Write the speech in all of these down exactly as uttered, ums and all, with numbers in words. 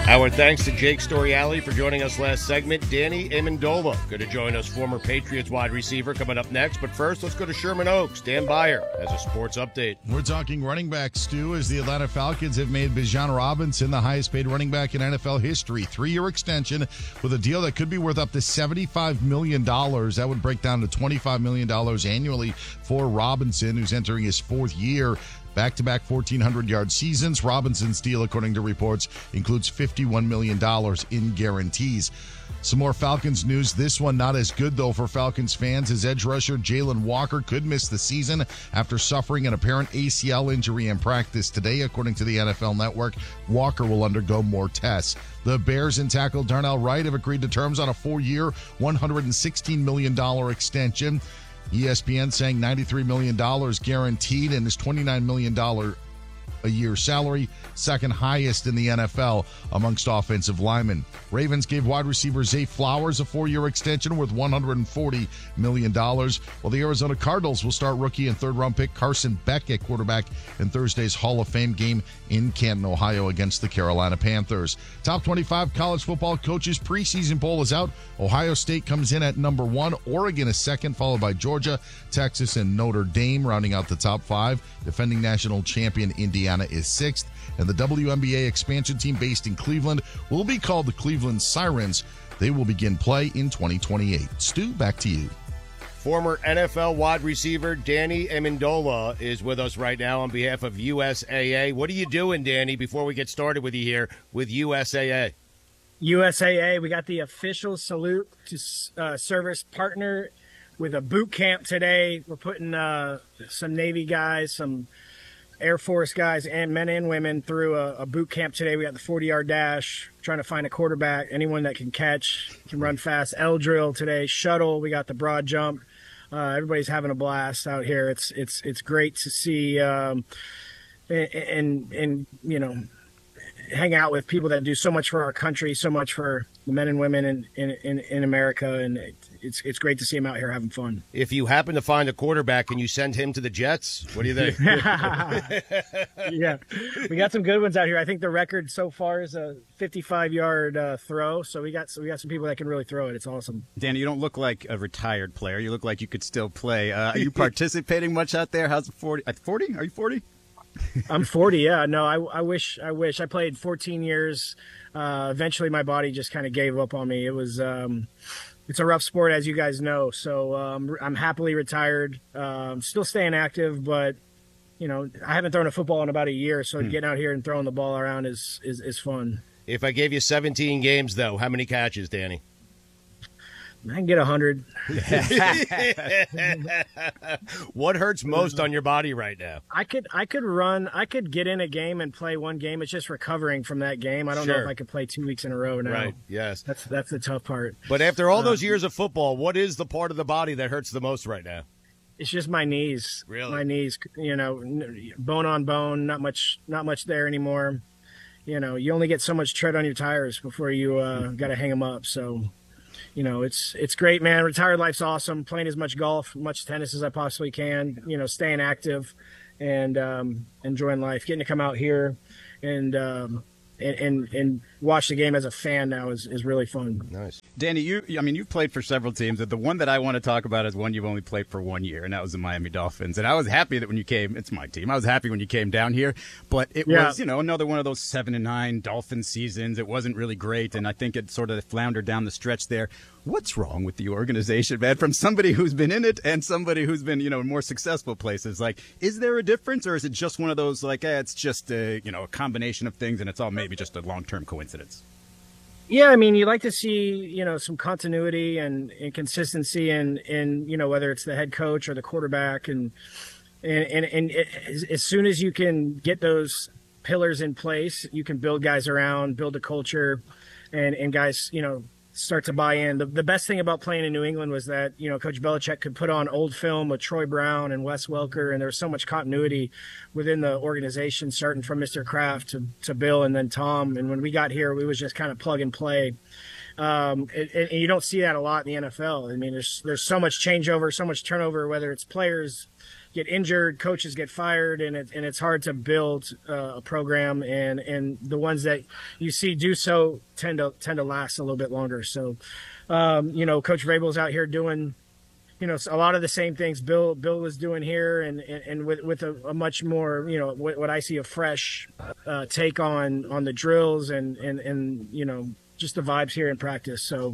Our thanks to Jake Storiale for joining us last segment. Danny Amendola going to join us, former Patriots wide receiver, coming up next. But first, let's go to Sherman Oaks. Dan Beyer has a sports update. We're talking running back, Stu, as the Atlanta Falcons have made Bijan Robinson the highest-paid running back in N F L history. Three-year extension with a deal that could be worth up to seventy-five million dollars. That would break down to twenty-five million dollars annually for Robinson, who's entering his fourth year. Back-to-back fourteen hundred yard seasons. Robinson's deal, according to reports, includes fifty-one million dollars in guarantees. Some more Falcons news. This one not as good, though, for Falcons fans. His edge rusher, Jalen Walker, could miss the season after suffering an apparent A C L injury in practice today. According to the N F L Network, Walker will undergo more tests. The Bears and tackle Darnell Wright have agreed to terms on a four-year, one hundred sixteen million dollars extension. E S P N saying ninety-three million dollars guaranteed, and his twenty-nine million dollars a year salary, second highest in the N F L amongst offensive linemen. Ravens gave wide receiver Zay Flowers a four-year extension worth one hundred forty million dollars, while the Arizona Cardinals will start rookie and third-round pick Carson Beck at quarterback in Thursday's Hall of Fame game in Canton, Ohio against the Carolina Panthers. Top twenty-five college football coaches preseason poll is out. Ohio State comes in at number one. Oregon is second, followed by Georgia, Texas, and Notre Dame, rounding out the top five. Defending national champion Indiana is sixth, and the W N B A expansion team based in Cleveland will be called the Cleveland Sirens. They will begin play in twenty twenty-eight. Stu, back to you. Former N F L wide receiver Danny Amendola is with us right now on behalf of U S A A. What are you doing, Danny, before we get started with you here with U S A A? U S A A, we got the official salute to uh, service partner with a boot camp today. We're putting uh, some Navy guys, some Air Force guys, and men and women through a, a boot camp today. We got the forty-yard dash, trying to find a quarterback, anyone that can catch, can run fast. L drill today, shuttle. We got the broad jump. Uh, everybody's having a blast out here. It's it's it's great to see um, and, and and you know hang out with people that do so much for our country, so much for the men and women in in, in, in America, and it, it's it's great to see them out here having fun. If you happen to find a quarterback, can you send him to the Jets? What do you think? Yeah, we got some good ones out here. I think the record so far is a fifty-five-yard uh, throw, so we got so we got some people that can really throw it. It's awesome. Danny, you don't look like a retired player. You look like you could still play. Uh, are you participating much out there? How's it forty? At forty? Are you forty? I'm forty. Yeah, no, I, I wish I wish I played fourteen years. Uh, eventually, my body just kind of gave up on me. It was. Um, It's a rough sport, as you guys know, so um, I'm happily retired. Um, still staying active, but, you know, I haven't thrown a football in about a year, so hmm. getting out here and throwing the ball around is, is, is fun. If I gave you seventeen games, though, how many catches, Danny? I can get one hundred. What hurts most on your body right now? I could I could run. I could get in a game and play one game. It's just recovering from that game. I don't sure. know if I could play two weeks in a row now. Right, yes. That's that's the tough part. But after all those years of football, what is the part of the body that hurts the most right now? It's just my knees. Really? My knees, you know, bone on bone, not much not much there anymore. You know, you only get so much tread on your tires before you uh, got to hang them up, so... You know, it's it's great, man. Retired life's awesome. Playing as much golf, much tennis as I possibly can. You know, staying active and um, enjoying life. Getting to come out here and um, and, and and watch the game as a fan now is, is really fun. Nice. Danny, you I mean, you've played for several teams. The one that I want to talk about is one you've only played for one year, and that was the Miami Dolphins. And I was happy that when you came, it's my team. I was happy when you came down here, but it yeah. was, you know, another one of those seven and nine Dolphin seasons. It wasn't really great, and I think it sort of floundered down the stretch there. What's wrong with the organization, man? From somebody who's been in it and somebody who's been, you know, in more successful places. Like, is there a difference, or is it just one of those, like, eh, it's just, a, you know, a combination of things, and it's all maybe just a long-term coincidence? Yeah, I mean, you like to see, you know, some continuity and, and consistency in, in, you know, whether it's the head coach or the quarterback. And, and, and, and it, as, as soon as you can get those pillars in place, you can build guys around, build a culture, and, and guys, you know, start to buy in. The, the best thing about playing in New England was that, you know, Coach Belichick could put on old film with Troy Brown and Wes Welker, and there was so much continuity within the organization, starting from Mister Kraft to, to Bill and then Tom. And when we got here, we was just kind of plug and play. Um, and, and you don't see that a lot in the N F L. I mean, there's there's so much changeover, so much turnover, whether it's players, get injured, coaches get fired, and it, and it's hard to build uh, a program. And, and the ones that you see do so tend to tend to last a little bit longer. So, um, you know, Coach Vrabel's out here doing, you know, a lot of the same things Bill Bill was doing here, and and, and with with a, a much more, you know, what, what I see a fresh uh, take on on the drills and and and you know, just the vibes here in practice. So,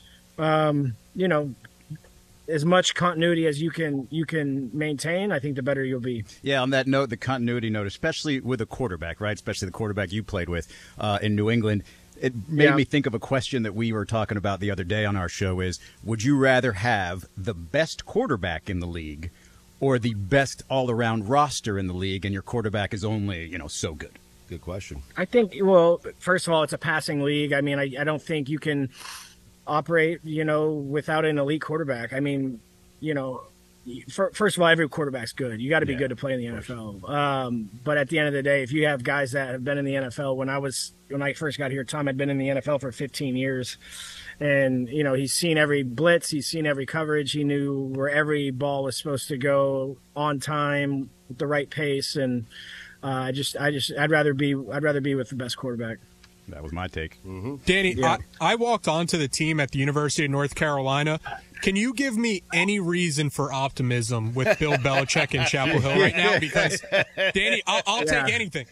um, you know, as much continuity as you can you can maintain, I think the better you'll be. Yeah, on that note, the continuity note, especially with a quarterback, right? Especially the quarterback you played with uh, in New England. It made yeah. me think of a question that we were talking about the other day on our show is, would you rather have the best quarterback in the league or the best all-around roster in the league, and your quarterback is only, you know, so good? Good question. I think, well, first of all, it's a passing league. I mean, I, I don't think you can operate, you know, without an elite quarterback. I mean, you know, for, first of all, every quarterback's good. You got to be yeah, good to play in the N F L. Um, but at the end of the day, if you have guys that have been in the N F L, when I was when I first got here, Tom had been in the N F L for fifteen years, and you know he's seen every blitz, he's seen every coverage, he knew where every ball was supposed to go on time, with the right pace, and uh, I just, I just, I'd rather be, I'd rather be with the best quarterback. That was my take. Mm-hmm. Danny, yeah. I, I walked onto the team at the University of North Carolina. Can you give me any reason for optimism with Bill Belichick in Chapel Hill right now? Because, Danny, I'll, I'll yeah. take anything.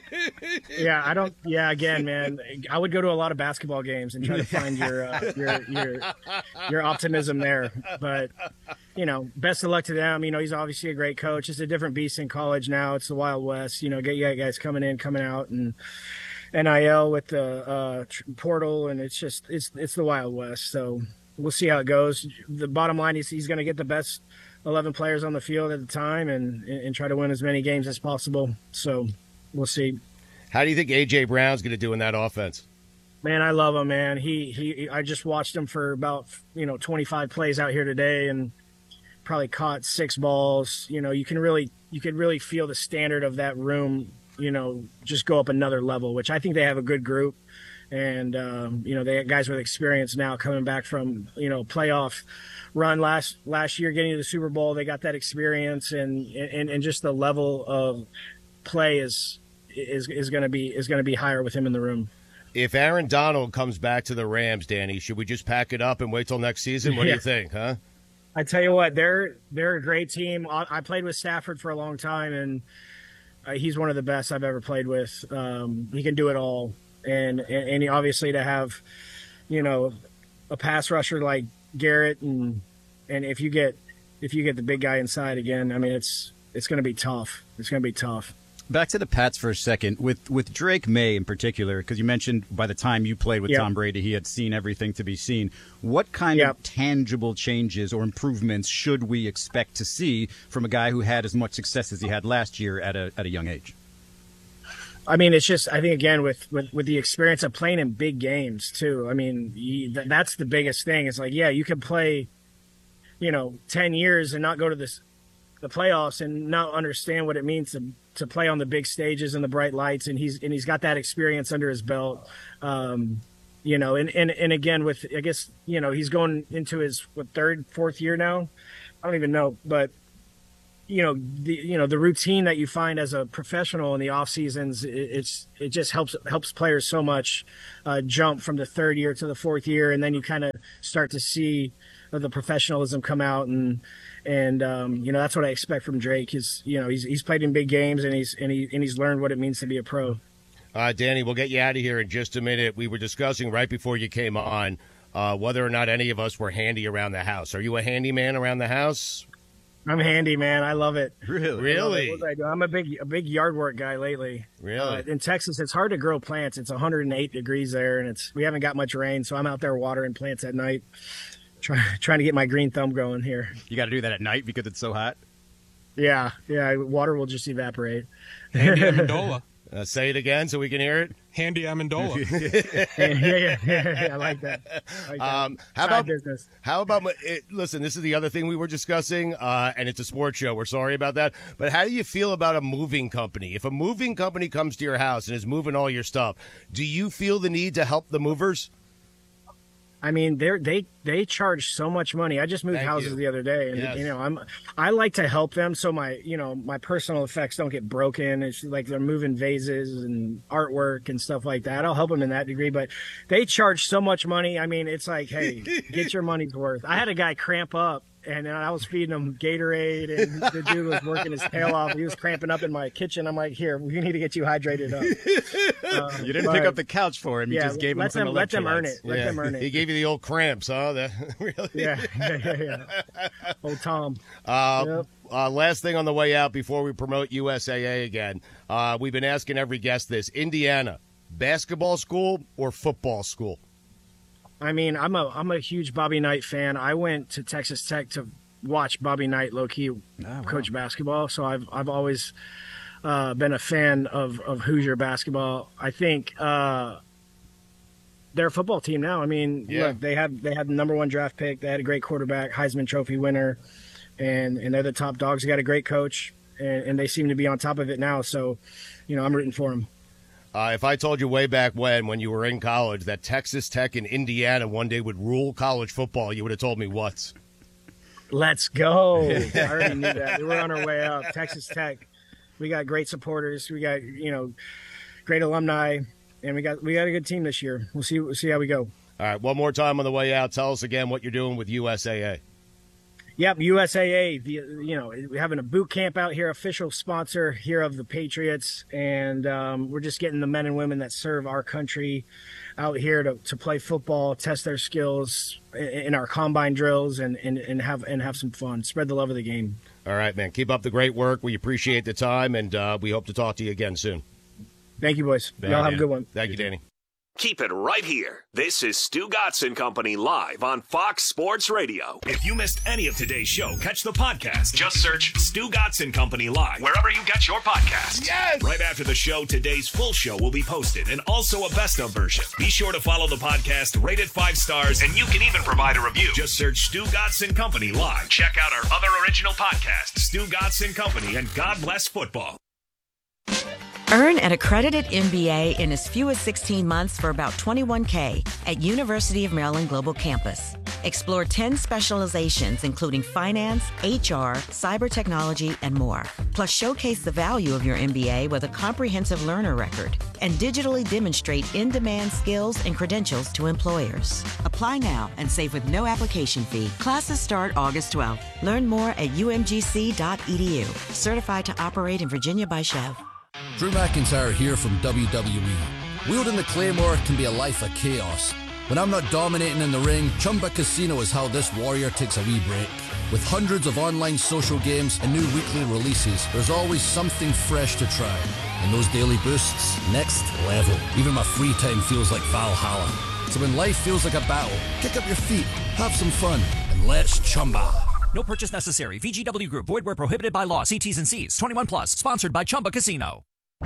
Yeah, I don't. Yeah, again, man, I would go to a lot of basketball games and try to find your uh, your your your optimism there. But you know, best of luck to them. You know, he's obviously a great coach. It's a different beast in college now. It's the Wild West. You know, get you guys coming in, coming out, and N I L with the uh, portal, and it's just it's it's the Wild West. So we'll see how it goes. The bottom line is he's going to get the best eleven players on the field at the time and and try to win as many games as possible. So we'll see. How do you think A J Brown's going to do in that offense? Man, I love him, man. He he. I just watched him for about you know twenty-five plays out here today, and probably caught six balls. You know, you can really you can really feel the standard of that room, you know, just go up another level, which I think they have a good group. And, um, you know, they have guys with experience now coming back from, you know, playoff run last last year, getting to the Super Bowl. They got that experience, and and, and just the level of play is is is going to be is going to be higher with him in the room. If Aaron Donald comes back to the Rams, Danny, should we just pack it up and wait till next season? What yeah. do you think, huh? I tell you what, they're they're a great team. I played with Stafford for a long time, and uh, he's one of the best I've ever played with. Um, he can do it all. And, and and obviously to have, you know, a pass rusher like Garrett, and and if you get if you get the big guy inside again, I mean it's it's going to be tough. It's going to be tough. Back to the Pats for a second with with Drake May in particular, because you mentioned by the time you played with yeah. Tom Brady, he had seen everything to be seen. What kind yeah. of tangible changes or improvements should we expect to see from a guy who had as much success as he had last year at a at a young age? I mean, it's just, I think, again, with, with, with the experience of playing in big games, too. I mean, you, th- that's the biggest thing. It's like, yeah, you can play, you know, ten years and not go to this, the playoffs and not understand what it means to, to play on the big stages and the bright lights. And he's and he's got that experience under his belt. Um, you know, and, and, and again, with, I guess, you know, he's going into his, what, third, fourth year now? I don't even know, but you know, the, you know, the routine that you find as a professional in the off seasons, it, it's, it just helps, helps players so much, uh, jump from the third year to the fourth year. And then you kind of start to see the professionalism come out. And, and, um, you know, that's what I expect from Drake is, you know, he's, he's played in big games, and he's, and he, and he's learned what it means to be a pro. Uh, Danny, we'll get you out of here in just a minute. We were discussing right before you came on, uh, whether or not any of us were handy around the house. Are you a handyman around the house? I'm handy, man. I love it. Really? Really? What I do? I'm a big, a big yard work guy lately. Really? Uh, in Texas, it's hard to grow plants. It's one hundred eight degrees there, and it's we haven't got much rain, so I'm out there watering plants at night, trying trying to get my green thumb going here. You got to do that at night because it's so hot? Yeah, yeah. Water will just evaporate. Handy Amendola. Uh, say it again so we can hear it. Handy Amendola. yeah, yeah, yeah, yeah, I like that. I like that. Um, how Side about business? How about it, listen? This is the other thing we were discussing, uh, and it's a sports show. We're sorry about that, but how do you feel about a moving company? If a moving company comes to your house and is moving all your stuff, do you feel the need to help the movers? I mean, they're, they they charge so much money. I just moved Thank houses you. the other day, and Yes. you know, I'm I like to help them so my you know my personal effects don't get broken. It's like they're moving vases and artwork and stuff like that. I'll help them in that degree, but they charge so much money. I mean, it's like, hey, get your money's worth. I had a guy cramp up. And then I was feeding him Gatorade, and the dude was working his tail off. He was cramping up in my kitchen. I'm like, here, we need to get you hydrated up. Um, You didn't but, pick up the couch for him. You yeah, just gave him let some them, let them earn electrolytes. it. Let Yeah. them earn He it. gave you the old cramps, huh? That, really? Yeah, yeah, yeah, yeah. Old Tom. Uh, Yep. uh, last thing on the way out before we promote U S A A again. Uh, we've been asking every guest this. Indiana, basketball school or football school? I mean, I'm a I'm a huge Bobby Knight fan. I went to Texas Tech to watch Bobby Knight low key wow. coach basketball, so I've I've always uh, been a fan of, of Hoosier basketball. I think uh, they're a football team now. I mean, Yeah. look, they have they had the number one draft pick. They had a great quarterback, Heisman Trophy winner, and and they're the top dogs. They got a great coach, and, and they seem to be on top of it now. So, you know, I'm rooting for them. Uh, if I told you way back when, when you were in college, that Texas Tech and Indiana one day would rule college football, you would have told me what? Let's go. I already knew that. We're on our way up. Texas Tech. We got great supporters. We got, you know, great alumni, and we got we got a good team this year. We'll see we'll see how we go. All right, one more time on the way out. Tell us again what you're doing with U S A A. Yep, U S A A, the, you know, we're having a boot camp out here, official sponsor here of the Patriots, and um, we're just getting the men and women that serve our country out here to, to play football, test their skills in, in our combine drills, and, and, and have and have some fun, spread the love of the game. All right, man. Keep up the great work. We appreciate the time, and uh, we hope to talk to you again soon. Thank you, boys. Y'all have a good one. Thank you, Danny. Keep it right here. This is Stu Gatz and Company live on Fox Sports Radio. If you missed any of today's show, catch the podcast. Just search Stu Gatz and Company live wherever you get your podcasts. Yes! Right after the show, today's full show will be posted and also a best of version. Be sure to follow the podcast, rate it five stars, and you can even provide a review. Just search Stu Gatz and Company live. Check out our other original podcasts, Stu Gatz and Company and God Bless Football. Earn an accredited M B A in as few as sixteen months for about twenty-one K at University of Maryland Global Campus. Explore ten specializations, including finance, H R, cyber technology, and more. Plus, showcase the value of your M B A with a comprehensive learner record and digitally demonstrate in-demand skills and credentials to employers. Apply now and save with no application fee. Classes start August twelfth. Learn more at U M G C dot E D U. Certified to operate in Virginia by Chev. Drew McIntyre here from W W E. Wielding the Claymore can be a life of chaos. When I'm not dominating in the ring, Chumba Casino is how this warrior takes a wee break. With hundreds of online social games and new weekly releases, there's always something fresh to try. And those daily boosts, next level. Even my free time feels like Valhalla. So when life feels like a battle, kick up your feet, have some fun, and let's Chumba. No purchase necessary. V G W Group. Void where prohibited by law. See T's and C's. twenty-one plus. Sponsored by Chumba Casino.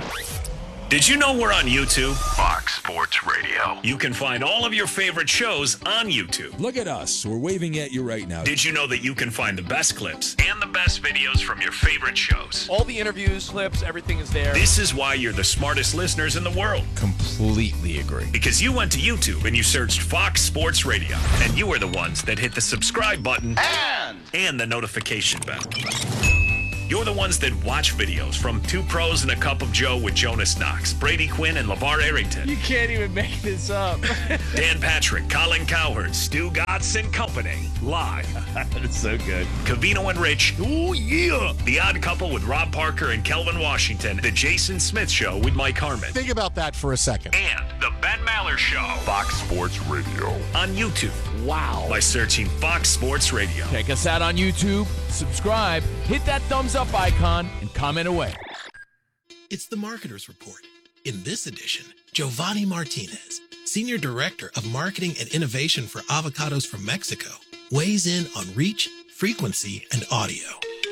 Did you know we're on YouTube? Fox Sports Radio. You can find all of your favorite shows on YouTube. Look at us. We're waving at you right now. Did you know that you can find the best clips and the best videos from your favorite shows? All the interviews, clips, everything is there. This is why you're the smartest listeners in the world. Completely agree. Because you went to YouTube and you searched Fox Sports Radio. And you are the ones that hit the subscribe button and, and the notification bell. You're the ones that watch videos from Two Pros and a Cup of Joe with Jonas Knox, Brady Quinn, and LeVar Arrington. You can't even make this up. Dan Patrick, Colin Cowherd, Stu Gatz and Company, live. That's so good. Covino and Rich, oh yeah. The Odd Couple with Rob Parker and Kelvin Washington. The Jason Smith Show with Mike Harmon. Think about that for a second. And the Ben Maller Show. Fox Sports Radio. On YouTube. Wow. By searching Fox Sports Radio. Check us out on YouTube, subscribe, hit that thumbs up icon, and comment away. It's the Marketer's Report. In this edition, Giovanni Martinez, Senior Director of Marketing and Innovation for Avocados from Mexico, weighs in on reach, frequency, and audio.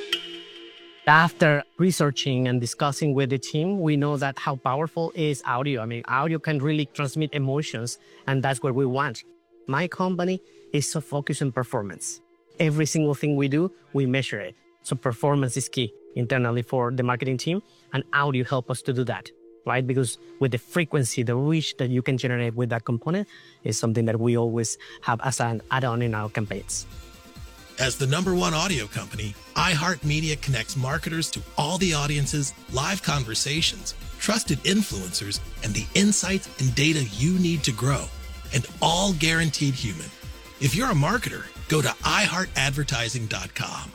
After researching and discussing with the team, we know that how powerful is audio. I mean, audio can really transmit emotions, and that's what we want. My company is so focused on performance. Every single thing we do, we measure it. So performance is key internally for the marketing team, and audio help us to do that. right? Because with the frequency, the reach that you can generate with that component is something that we always have as an add-on in our campaigns. As the number one audio company, iHeartMedia connects marketers to all the audiences, live conversations, trusted influencers, and the insights and data you need to grow, and all guaranteed human. If you're a marketer, go to i heart advertising dot com.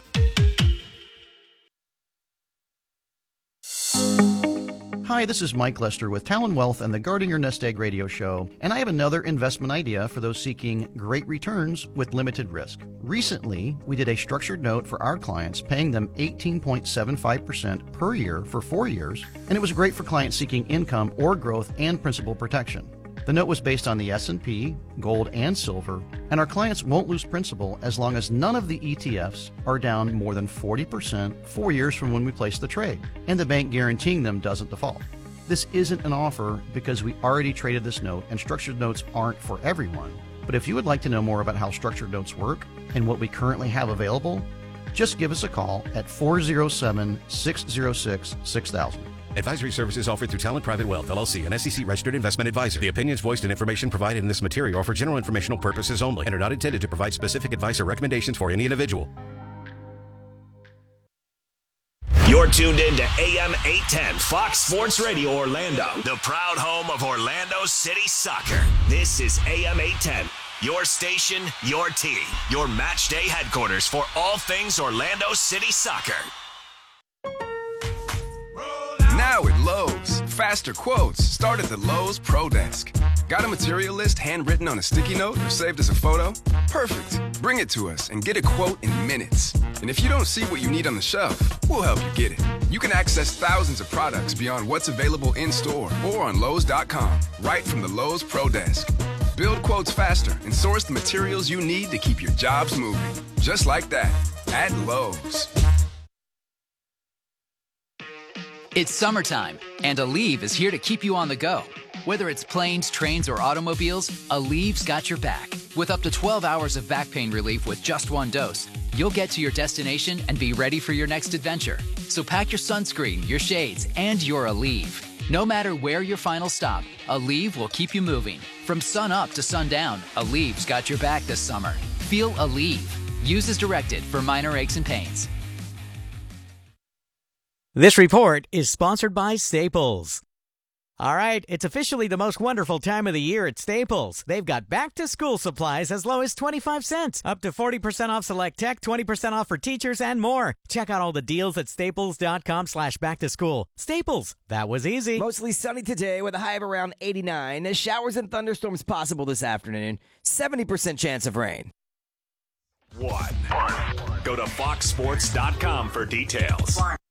Hi, this is Mike Lester with Talon Wealth and the Guarding Your Nest Egg radio show, and I have another investment idea for those seeking great returns with limited risk. Recently, we did a structured note for our clients, paying them eighteen point seven five percent per year for four years, and it was great for clients seeking income or growth and principal protection. The note was based on the S and P, gold, and silver, and our clients won't lose principal as long as none of the E T Fs are down more than forty percent four years from when we place the trade, and the bank guaranteeing them doesn't default. This isn't an offer because we already traded this note, and structured notes aren't for everyone. But if you would like to know more about how structured notes work and what we currently have available, just give us a call at four oh seven, six oh six, six thousand. Advisory services offered through Talent Private Wealth, L L C, an S E C-registered investment advisor. The opinions voiced and information provided in this material are for general informational purposes only and are not intended to provide specific advice or recommendations for any individual. You're tuned in to A M eight ten Fox Sports Radio Orlando, the proud home of Orlando City Soccer. This is A M eight ten, your station, your team, your match day headquarters for all things Orlando City Soccer. Now at Lowe's, faster quotes start at the Lowe's Pro Desk. Got a material list handwritten on a sticky note or saved as a photo? Perfect. Bring it to us and get a quote in minutes. And if you don't see what you need on the shelf, we'll help you get it. You can access thousands of products beyond what's available in-store or on Lowe's dot com, right from the Lowe's Pro Desk. Build quotes faster and source the materials you need to keep your jobs moving. Just like that, at Lowe's. It's summertime, and Aleve is here to keep you on the go. Whether it's planes, trains, or automobiles, Aleve's got your back. With up to twelve hours of back pain relief with just one dose, you'll get to your destination and be ready for your next adventure. So pack your sunscreen, your shades, and your Aleve. No matter where your final stop, Aleve will keep you moving. From sun up to sundown, Aleve's got your back this summer. Feel Aleve. Use as directed for minor aches and pains. This report is sponsored by Staples. All right, it's officially the most wonderful time of the year at Staples. They've got back-to-school supplies as low as twenty-five cents, up to forty percent off select tech, twenty percent off for teachers, and more. Check out all the deals at staples.com slash back-to-school. Staples, that was easy. Mostly sunny today with a high of around eighty-nine. Showers and thunderstorms possible this afternoon. seventy percent chance of rain. One. Go to fox sports dot com for details.